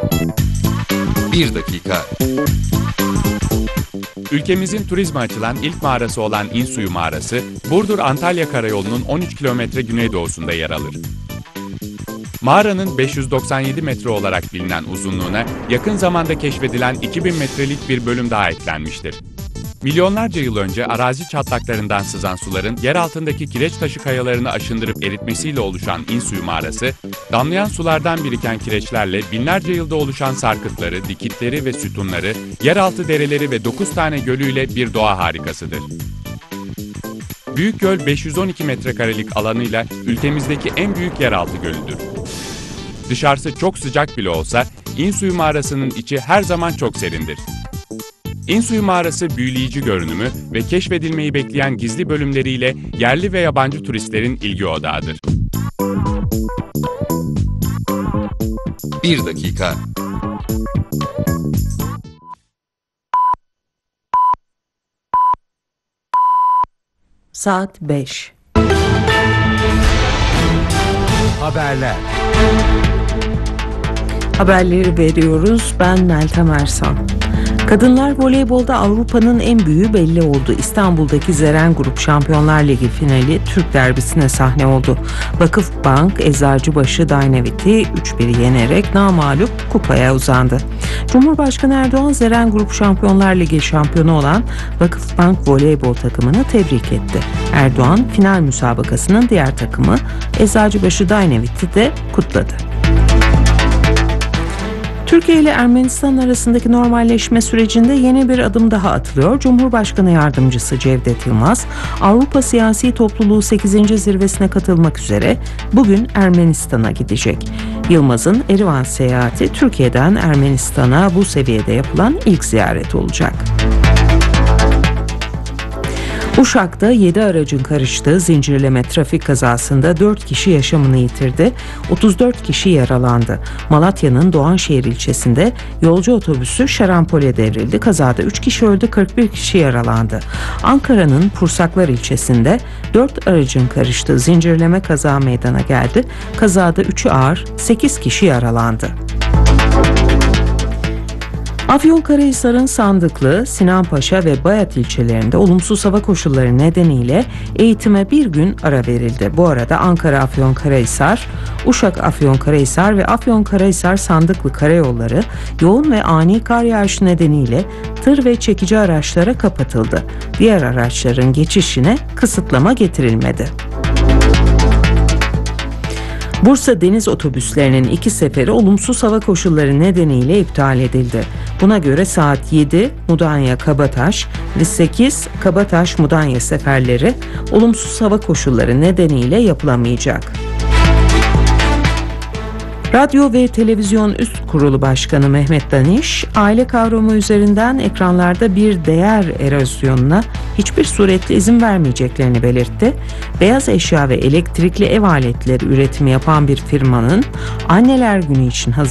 Bir dakika. Ülkemizin turizme açılan ilk mağarası olan İnsuyu Mağarası, Burdur-Antalya Karayolu'nun 13 kilometre güneydoğusunda yer alır. Mağaranın 597 metre olarak bilinen uzunluğuna yakın zamanda keşfedilen 2000 metrelik bir bölüm daha eklenmiştir. Milyonlarca yıl önce arazi çatlaklarından sızan suların yer altındaki kireç taşı kayalarını aşındırıp eritmesiyle oluşan İnsuyu Mağarası, damlayan sulardan biriken kireçlerle binlerce yılda oluşan sarkıtları, dikitleri ve sütunları, yeraltı dereleri ve 9 tane gölüyle bir doğa harikasıdır. Büyük Göl 512 metrekarelik alanıyla ülkemizdeki en büyük yeraltı gölüdür. Dışarısı çok sıcak bile olsa İnsuyu Mağarası'nın içi her zaman çok serindir. İnsuyu Mağarası büyüleyici görünümü ve keşfedilmeyi bekleyen gizli bölümleriyle yerli ve yabancı turistlerin ilgi odağıdır. Bir dakika. Saat 5. Haberler. Haberleri veriyoruz. Ben Meltem Ersan. Kadınlar voleybolda Avrupa'nın en büyüğü belli oldu. İstanbul'daki Zeren Grup Şampiyonlar Ligi finali Türk derbisine sahne oldu. Vakıfbank Eczacıbaşı Dynavit'i 3-1 yenerek namağlup kupaya uzandı. Cumhurbaşkanı Erdoğan Zeren Grup Şampiyonlar Ligi şampiyonu olan Vakıfbank voleybol takımını tebrik etti. Erdoğan final müsabakasının diğer takımı Eczacıbaşı Dynavit'i de kutladı. Türkiye ile Ermenistan arasındaki normalleşme sürecinde yeni bir adım daha atılıyor. Cumhurbaşkanı Yardımcısı Cevdet Yılmaz, Avrupa Siyasi Topluluğu 8. zirvesine katılmak üzere bugün Ermenistan'a gidecek. Yılmaz'ın Erivan seyahati Türkiye'den Ermenistan'a bu seviyede yapılan ilk ziyaret olacak. Uşak'ta 7 aracın karıştığı zincirleme trafik kazasında 4 kişi yaşamını yitirdi, 34 kişi yaralandı. Malatya'nın Doğanşehir ilçesinde yolcu otobüsü şarampole devrildi. Kazada 3 kişi öldü, 41 kişi yaralandı. Ankara'nın Pursaklar ilçesinde 4 aracın karıştığı zincirleme kaza meydana geldi. Kazada 3'ü ağır, 8 kişi yaralandı. Afyonkarahisar'ın Sandıklı, Sinanpaşa ve Bayat ilçelerinde olumsuz hava koşulları nedeniyle eğitime bir gün ara verildi. Bu arada Ankara-Afyonkarahisar, Uşak-Afyonkarahisar ve Afyonkarahisar-Sandıklı karayolları yoğun ve ani kar yağışı nedeniyle tır ve çekici araçlara kapatıldı. Diğer araçların geçişine kısıtlama getirilmedi. Bursa deniz otobüslerinin 2 seferi olumsuz hava koşulları nedeniyle iptal edildi. Buna göre saat 7 Mudanya-Kabataş ve 8 Kabataş-Mudanya seferleri olumsuz hava koşulları nedeniyle yapılamayacak. Radyo ve Televizyon Üst Kurulu Başkanı Mehmet Daniş, aile kavramı üzerinden ekranlarda bir değer erozyonuna hiçbir suretle izin vermeyeceklerini belirtti. Beyaz eşya ve elektrikli ev aletleri üretimi yapan bir firmanın Anneler Günü için